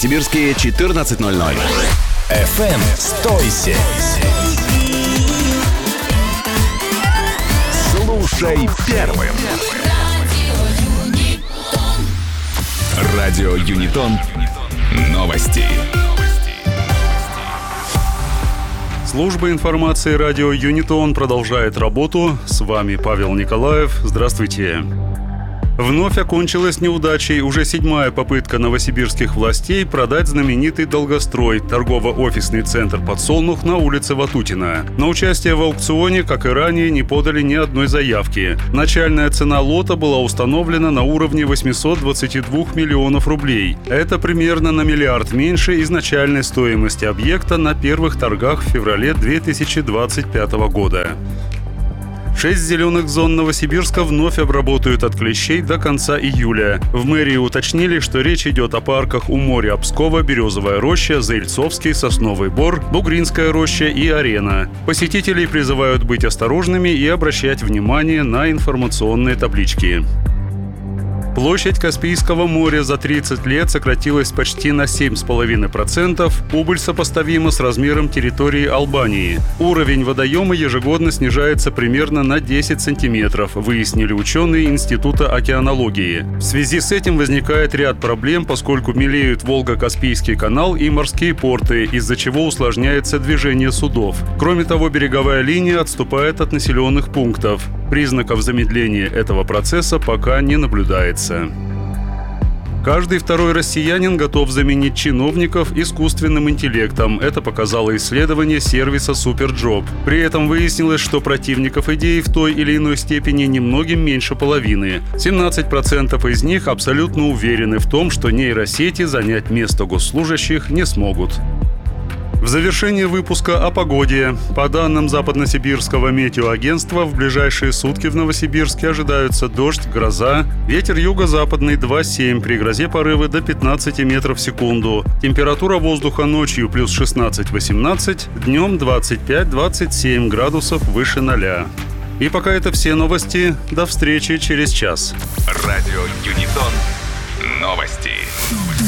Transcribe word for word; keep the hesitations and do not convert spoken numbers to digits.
Новосибирске четырнадцать ноль ноль. эф эм сто семь. Слушай первым. Радио Юнитон. Новости. Служба информации радио Юнитон продолжает работу. С вами Павел Николаев. Здравствуйте. Вновь окончилась неудачей уже седьмая попытка новосибирских властей продать знаменитый долгострой, торгово-офисный центр «Подсолнух» на улице Ватутина. На участие в аукционе, как и ранее, не подали ни одной заявки. Начальная цена лота была установлена на уровне восемьсот двадцать два миллионов рублей. Это примерно на миллиард меньше изначальной стоимости объекта на первых торгах в феврале две тысячи двадцать пятого года. Шесть зеленых зон Новосибирска вновь обработают от клещей до конца июля. В мэрии уточнили, что речь идет о парках у моря Пскова, Березовая роща, Заильцовский, Сосновый Бор, Бугринская роща и Арена. Посетителей призывают быть осторожными и обращать внимание на информационные таблички. Площадь Каспийского моря за тридцать лет сократилась почти на семь целых пять десятых процента. Убыль сопоставима с размером территории Албании. Уровень водоема ежегодно снижается примерно на десять сантиметров, выяснили ученые Института океанологии. В связи с этим возникает ряд проблем, поскольку мелеют Волго-Каспийский канал и морские порты, из-за чего усложняется движение судов. Кроме того, береговая линия отступает от населенных пунктов. Признаков замедления этого процесса пока не наблюдается. Каждый второй россиянин готов заменить чиновников искусственным интеллектом. Это показало исследование сервиса SuperJob. При этом выяснилось, что противников идеи в той или иной степени немногим меньше половины. семнадцать процентов из них абсолютно уверены в том, что нейросети занять место госслужащих не смогут. В завершение выпуска о погоде. По данным Западносибирского метеоагентства, в ближайшие сутки в Новосибирске ожидаются дождь, гроза, ветер юго-западный два семь, при грозе порывы до пятнадцати метров в секунду. Температура воздуха ночью плюс шестнадцать-восемнадцать, днем двадцать пять - двадцать семь градусов выше ноля. И пока это все новости. До встречи через час. Радио Юнитон. Новости.